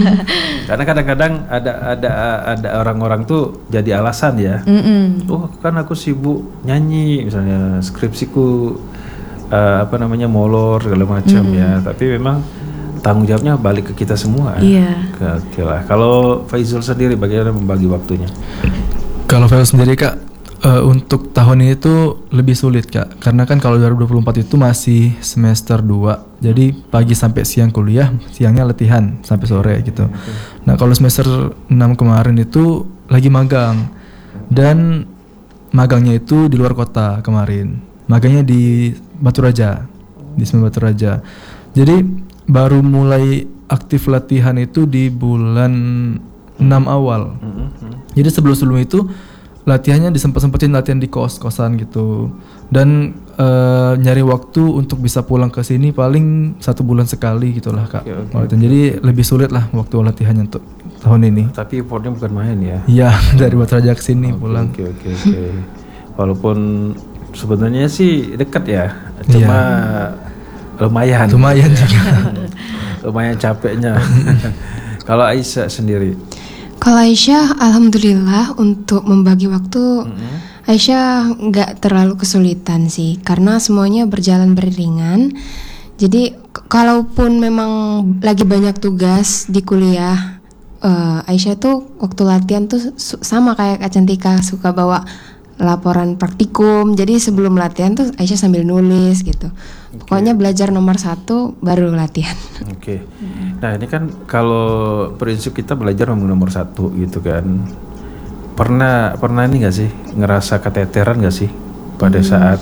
Karena kadang-kadang ada orang-orang tuh jadi alasan ya. Oh kan aku sibuk nyanyi, misalnya skripsiku molor segala macam ya. Tapi memang tanggung jawabnya balik ke kita semua. Iya. Oke lah. Kalau Faizul sendiri bagaimana membagi waktunya? Kalau Faizul sendiri Kak, untuk tahun ini tuh lebih sulit Kak, karena kan kalau 2024 itu masih semester 2, jadi pagi sampai siang kuliah, siangnya latihan sampai sore gitu. Nah kalau semester 6 kemarin itu lagi magang, dan magangnya itu di luar kota kemarin, magangnya di Batu Raja, di Semen Batu Raja. Jadi baru mulai aktif latihan itu di bulan 6 awal. Jadi sebelum itu latihannya disempet-sempetin latihan di kos-kosan gitu, dan nyari waktu untuk bisa pulang ke sini paling 1 bulan sekali gitulah Kak. Okay. Jadi lebih sulit lah waktu latihannya untuk tahun ini. Tapi effortnya bukan main ya? Iya, dari Batu Raja ke sini pulang. Oke. Walaupun sebenarnya sih dekat ya, cuma lumayan juga. Lumayan capeknya. Kalau Aisyah sendiri? Kalau Aisyah, alhamdulillah untuk membagi waktu, Aisyah nggak terlalu kesulitan sih, karena semuanya berjalan beriringan. Jadi kalaupun memang lagi banyak tugas di kuliah, Aisyah tuh waktu latihan tuh sama kayak Kak Cantika, suka bawa laporan praktikum. Jadi sebelum latihan tuh Aisyah sambil nulis gitu. Pokoknya belajar nomor 1 baru latihan. Oke. Nah ini kan kalau prinsip kita belajar nomor 1 gitu kan. Pernah ini nggak sih ngerasa keteteran nggak sih pada saat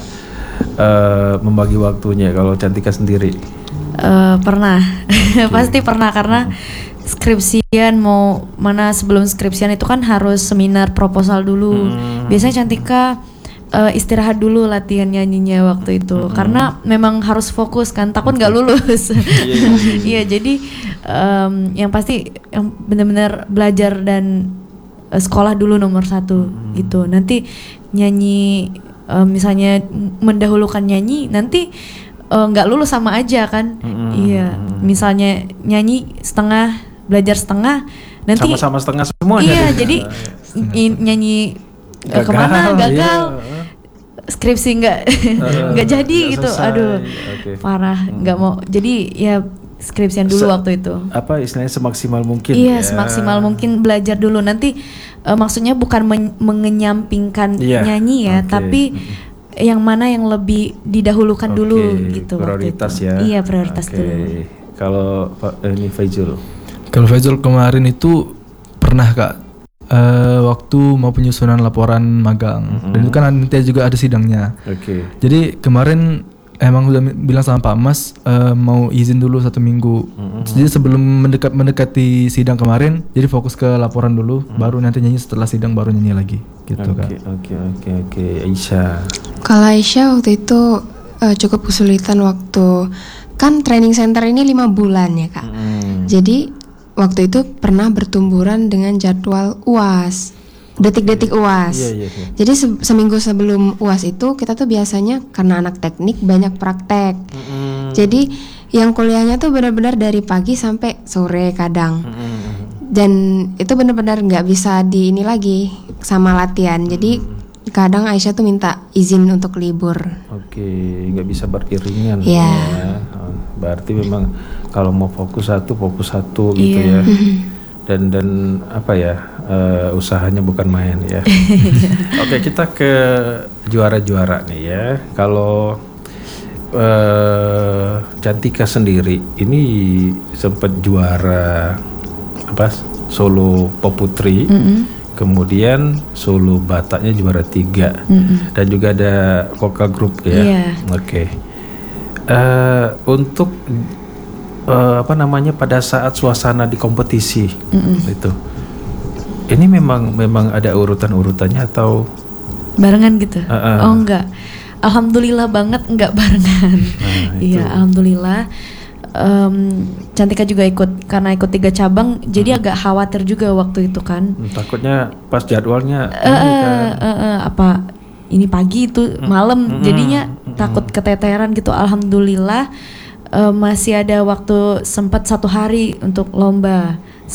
membagi waktunya? Kalau Cantika sendiri? Pernah. Pasti pernah, karena skripsian sebelum skripsian itu kan harus seminar proposal dulu. Biasanya Cantika istirahat dulu latihan nyanyinya waktu itu, karena memang harus fokus kan, takut nggak lulus. Iya, jadi yang pasti yang benar-benar belajar dan sekolah dulu nomor 1 gitu. Nanti nyanyi misalnya mendahulukan nyanyi, nanti nggak lulus sama aja kan. Iya, misalnya nyanyi setengah, belajar setengah, nanti sama-sama setengah semua. Iya, jadi nyanyi kemana gagal, skripsi nggak jadi gitu. Selesai. Aduh, parah, nggak mau. Jadi ya skripsian dulu waktu itu. Apa istilahnya semaksimal mungkin? Iya, semaksimal mungkin belajar dulu. Nanti maksudnya bukan mengenyampingkan nyanyi ya, tapi yang mana yang lebih didahulukan dulu gitu. Prioritas ya. Iya, prioritas dulu. Kalau ini Faizul? Kalau Faizul kemarin itu pernah Kak, waktu mau penyusunan laporan magang, dan itu kan nanti juga ada sidangnya. Jadi kemarin emang udah bilang sama Pak Mas mau izin dulu 1 minggu. Jadi sebelum mendekati sidang kemarin, jadi fokus ke laporan dulu, baru nanti nyanyi setelah sidang, baru nyanyi lagi gitu Kak. Oke. Aisyah. Kalau Aisyah waktu itu cukup kesulitan waktu kan training center ini 5 bulan ya Kak. Jadi waktu itu pernah bertumburan dengan jadwal UAS, detik-detik UAS. Iya. Jadi seminggu sebelum UAS itu kita tuh biasanya karena anak teknik banyak praktek. Jadi yang kuliahnya tuh benar-benar dari pagi sampai sore kadang. Dan itu benar-benar nggak bisa di ini lagi sama latihan. Jadi kadang Aisyah tuh minta izin untuk libur. Oke, nggak bisa beriringan. Ya. Berarti memang kalau mau fokus satu gitu ya. Dan apa ya, usahanya bukan main ya. Oke, kita ke juara-juara nih ya. Kalau Cantika sendiri ini sempat juara solo pop putri, kemudian solo Bataknya juara 3, dan juga ada vokal grup ya. Oke. Untuk pada saat suasana di kompetisi itu, ini memang ada urutannya atau barengan gitu? Oh enggak, alhamdulillah banget enggak barengan. Iya, alhamdulillah. Cantika juga ikut, karena ikut 3 cabang, jadi agak khawatir juga waktu itu kan. Takutnya pas jadwalnya apa ini pagi itu malam, jadinya takut keteteran gitu. Alhamdulillah masih ada waktu, sempat 1 hari untuk lomba.